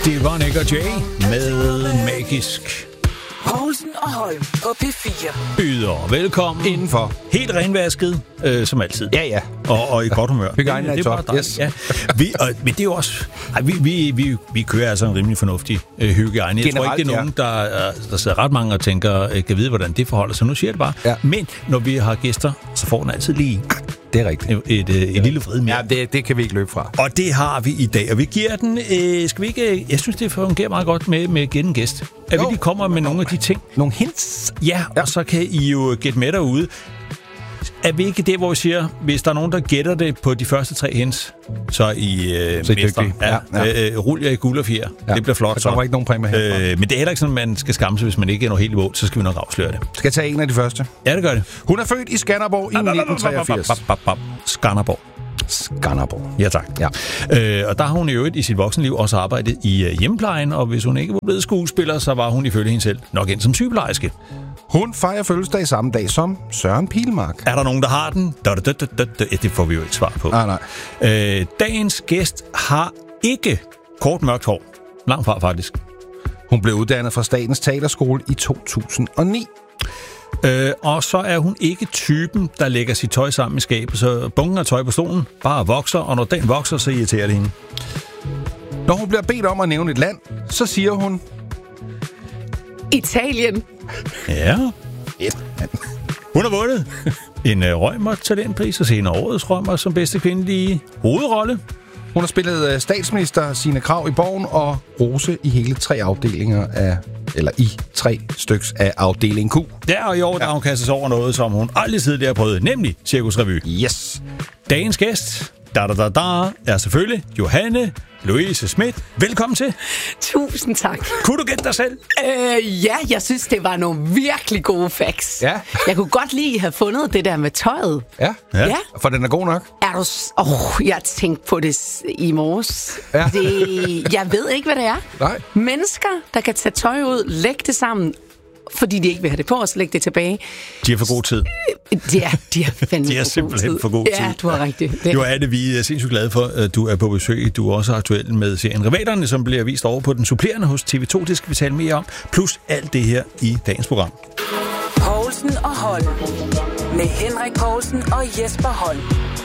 Det var Nick og Jay med Magisk. Poulsen og Holm på P4. Byder velkommen. Indenfor. Helt renvasket, som altid. Ja. Og i godt humør. Hygiejnen er i top. Yes. Ja. Men det er jo også... Vi kører altså en rimelig fornuftig hygiejne. Jeg tror ikke, det er nogen, der sidder ret mange og tænker, kan vide, hvordan det forholder sig. Nu siger jeg det bare. Ja. Men når vi har gæster, så får den altid lige... Det er rigtigt. Et lille vrid mere. Ja, det kan vi ikke løbe fra. Og det har vi i dag. Og vi giver den... skal vi ikke... Jeg synes, det fungerer meget godt med at gætte en gæst. At vi lige kommer med nogle af de ting. Nogle hints. Ja, og så kan I jo gætte med derude. Er vi ikke det, hvor vi siger, hvis der er nogen, der gætter det på de første 3 hints, så er I mestre. Ja. Rul jer i guld og fjer. Ja. Det bliver flot. Så der var ikke nogen præmie herfra. Men det er heller ikke sådan, at man skal skamme sig, hvis man ikke når helt i mål. Så skal vi nok afsløre det. Skal jeg tage en af de første? Ja, det gør det. Hun er født i Skanderborg i 1983. Skanderborg. Ja, tak. Ja. Og der har hun i øvrigt i sit voksenliv også arbejdet i hjemmeplejen, og hvis hun ikke var blevet skuespiller, så var hun ifølge hende selv nok ind som sygeplejerske. Hun fejrer fødselsdag samme dag som Søren Pilmark. Er der nogen, der har den? Det får vi jo ikke svar på. Nej. Dagens gæst har ikke kort mørkt hår. Langt fra, faktisk. Hun blev uddannet fra Statens Teaterskole i 2009. Og så er hun ikke typen, der lægger sit tøj sammen i skabet, så bunken af tøj på stolen bare vokser, og når den vokser, så irriterer det hende. Når hun bliver bedt om at nævne et land, så siger hun... Italien. Ja. Hun har vundet en Reumert talentpris og senere årets Reumert som bedste kvindelige hovedrolle. Hun har spillet statsminister Signe Krag i Borgen og Rose i hele 3 afdelinger af... Eller i 3 styks af afdeling Q. Der og i år, der hun kastet sig over noget, som hun aldrig tidligere har prøvet, nemlig Cirkusrevy. Yes. Dagens gæst, er selvfølgelig Johanne Louise Schmidt. Velkommen til. Tusind tak. Kunne du gætte dig selv? Ja, jeg synes, det var nogle virkelig gode facts. Ja. Jeg kunne godt lige have fundet det der med tøjet. Ja. For den er god nok. Er du... jeg tænkte på det i morges. Ja. Jeg ved ikke, hvad det er. Nej. Mennesker, der kan tage tøj ud, lægge det sammen, fordi de ikke vil have det på, og så lægge det tilbage. De har for god tid. De er simpelthen for god tid. Ja, du har rigtigt. Johanne, vi er sindssygt glade for, at du er på besøg. Du er også aktuel med serien Rivalerne, som bliver vist over på den supplerende hos TV2. Det skal vi tale mere om. Plus alt det her i dagens program. Poulsen og Holm. Med Henrik Poulsen og Jesper Holm.